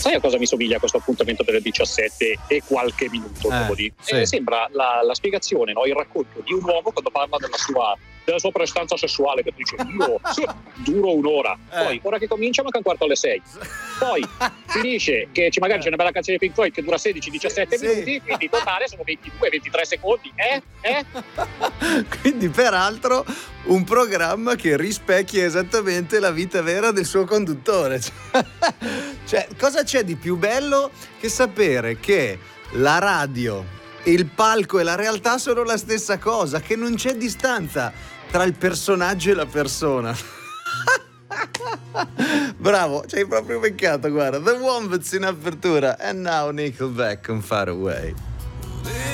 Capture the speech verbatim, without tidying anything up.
sai a cosa mi somiglia questo appuntamento delle diciassette e qualche minuto? Eh, Di? sì. Eh, sembra la, la spiegazione, no? Il racconto di un uomo quando parla della sua, della sua prestanza sessuale, che dice io duro un'ora, Eh. poi ora che comincia manca un quarto alle sei, poi finisce che ci magari c'è una bella canzone di Pink Floyd che dura sedici diciassette Sì. minuti, quindi in totale sono ventidue ventitré secondi, eh? Eh? Quindi peraltro un programma che rispecchia esattamente la vita vera del suo conduttore. Cioè, cosa c'è di più bello che sapere che la radio, il palco e la realtà sono la stessa cosa, che non c'è distanza tra il personaggio e la persona. Bravo, ci hai proprio beccato, guarda. The Wombats in apertura and now Nickelback con Far Away.